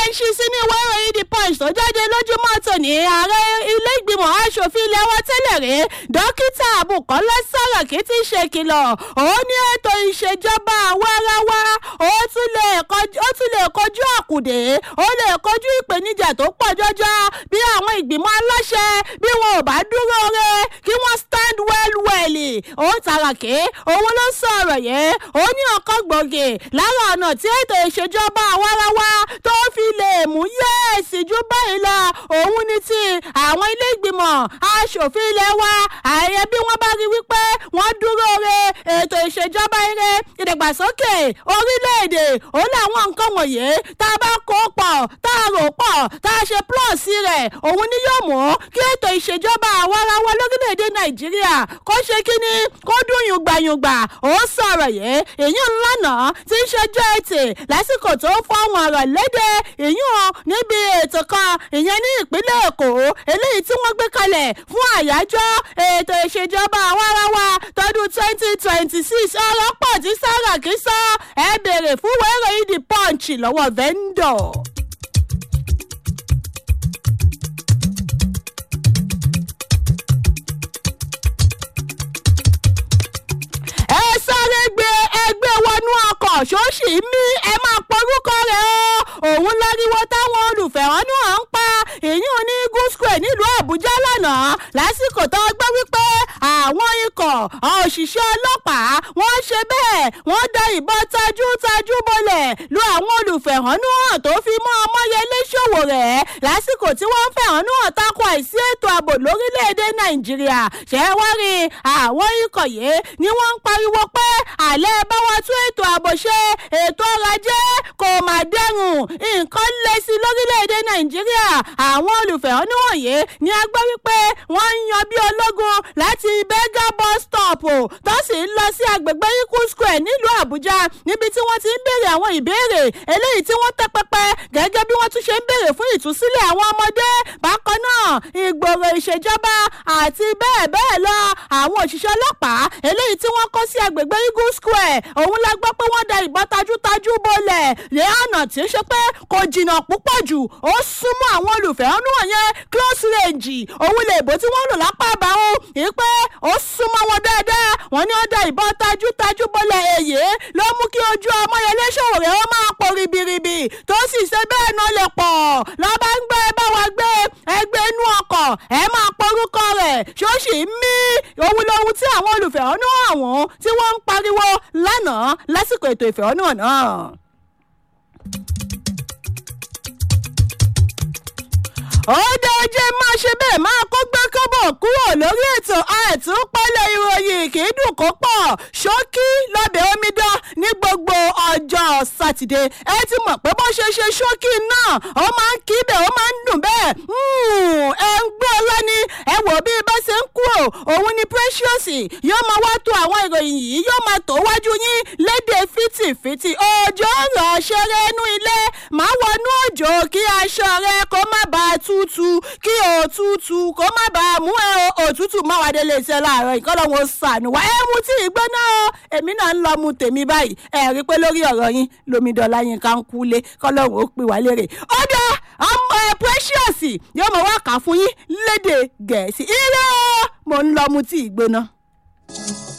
ń ṣí sí ní ìwé ìròyìn The Punch tó jáde lójúmọ́ tòní. ààrẹ ilé ìgbìmọ̀ aṣòfin ilé wa tẹ́lẹ̀ rí dókítà Bùkọ́lá Sàràkí ti ṣèkìlọ̀. ó ní ètò ìṣèjọba àwarawa ó tún lè kojú àkùdé, ó lè kojú ìpèníjà tó pọ̀ jọjọ bí àwọn ìgbìmọ̀ aláṣẹ bí wọn ò bá dúró re kí wọ́n stand well. ó Sàràkí òun ló sọ ọ̀rọ̀ yẹn. ó ní ọ̀kan gbòógì lára ọ̀nà tí ètò ìṣèjọba àwarawa tó fi lè mú yẹ́ẹ̀sì ju báyìí lọ òun ni ti àwọn ilé ìgbìmọ̀ aṣòfin ilé wa. ààrẹ bí wọ́n bá rí wípé wọ́n dúró re ètò ìṣèjọba ire ìdàgbàsókè orílẹ̀-èdè. ó láwọn nǹkan wọ̀nyí tá a bá kó pọ̀ tá a rò pọ̀ tá a ṣe plus rẹ̀ òun ni yóò mú kí ètò ìṣèjọba àwarawa lórílẹ̀-èdè Nàìjíríà kó ṣe kíní kó dún yùngbàyùngbà. ó sọ̀rọ̀ yìí èyàn ńlànà tí ń ṣẹjọ́ Ẹtì lásìkò tó fọ́wọ́n ọ̀rọ̀ lédè èyàn níbi ètò kan ìyẹn ní ìpínlẹ̀ Èkó eléyìí tí wọ́n gbé kalẹ̀ fún àyájọ́ ètò ìṣèjọba àwarawa tọdún 2026. ọ̀rọ̀ pọ̀ tí Sàràkí sọ ẹ bèrè fún ìwé ìròyìn The Punch lọ́wọ́ vendor. sáré gbé ẹgbẹ́ wọnú ọkọ̀ ṣóṣì mí ẹ máa porúkọ rẹ̀ o. òun láriwo táwọn olùfẹ̀hónú hàn ń pa ìyún ní Eagle Square nílùú Àbújá lánàá lásìkò tó gbọ́ wípé àwọn ikọ̀ òṣìṣẹ́ ọlọ́pàá wọ́n ṣe bẹ́ẹ̀ wọ́n da ìbọn tajú bolẹ̀ lu àwọn olùfẹ̀hónú hàn tó fi mọ́ Ọmọyẹlé Sowore lásìkò tí wọ́n fẹ̀hónú hàn tako àìsí ètò ààbò lórílẹ̀‐èdè Nàìjíríà. ṣé wọ́n rí àwọn ikọ̀ yìí ni wọ́n ń pariwo pé àlẹ́ bá wọn tún ètò ààbò ṣe, ètò ọrọ̀ ajé kò má dẹrùn, nǹkan lé sí lórílẹ̀‐èdè Nàìjíríà. àwọn olùfẹ̀hónú wọ̀nyí ni a gbọ́ wípé wọ́n ń yan bí ológun láti Berger bus stop tó sì ń lọ sí agbègbè Eagle Square nílùú Àbújá níbi tí wọ́n ti ń béèrè àwọn ìbéèrè eléyìí tí wọ́n tẹ́ pẹpẹ gẹ́gẹ́ bí wọ́n tún ṣe ń béèrè fún ìtúsílẹ̀ àwọn ọmọdé. bákan náà ìgbòrò ìṣèjọba àti bẹ́ẹ̀ bẹ́ẹ̀ lọ. àwọn òṣìṣẹ́ ọlọ́pàá eléyìí tí wọ́n kó sí agbègbè Eagle Square òun la gbọ́ pé wọ́n da ìbọn tajú bolẹ̀ ní ọ̀nà tí ń ṣe pé kò jìnnà púpọ̀ jù. ó súnmọ́ àwọn olùfẹ̀hónú yẹn close range òun lè bó tí wọ́n lò lápá àbáwọn ìpè ó súnmọ́ wọn dáadáa. wọ́n ní ó da ìbọn tajú bolẹ̀ èyí ló mú kí ojú Ọmọyẹlé Sowore ó máa pọ̀ ribiribi tó sì ṣe bẹ́ẹ̀ náà lè pọ̀ lọ́ba ń gbé bá wa gbé ẹgbẹ́ inú ọkọ̀ ẹ máa porúkọ rẹ̀ ṣóṣì mí. òun lóhun tí àwọn olùfẹ̀hónú àwọn tí wọ́n ń pariwo lánàá lásìkò ètò ìfẹ̀hónú náà. ó dájẹ́ máa ṣe bẹ́ẹ̀ máa kó gbé kọ́bọ̀ kúrò lórí ètò àìtúpalẹ̀ ìròyìn kì í dùn kó pọ̀ ṣókí lọ́bẹ̀ omidan ní gbogbo ọjọ́ sátidé. ẹ ti mọ̀ pé bó ṣe ṣókí náà ó máa ń kí bẹ́ẹ̀ ó máa ń dùn bẹ́ẹ̀. ẹ ń gbọ́ lọ́ni ẹ wò bí bá ṣe ń kúrò òun ni Precious yóò máa wá tó àwọn ìròyìn yìí yóò máa tó wájú yín lédè fìtìfìtì. òjò rọ̀ ṣeré inú ilé máa wọnú òjò kí aṣọ rẹ kó má bàa tútù kí òtútù kó má bàa mú òtútù má wà délé iṣẹ́ láàárọ̀ ìkọlọ́wọ́ sànù wá ẹ mú tí ìgbóná èmi náà ń lọ mu tèmi báyìí ẹ rí pé lórí ọ̀rọ̀ yín Lómídọ́lá yín ká ń kúlé kọlọ́wọ́ ó pè wá lérè. ó dá ọmọ Precious yóò mọ̀ wá kà fún yín lédè Gẹ̀ẹ́sì ire mo ń lọ mu tí ìgbóná.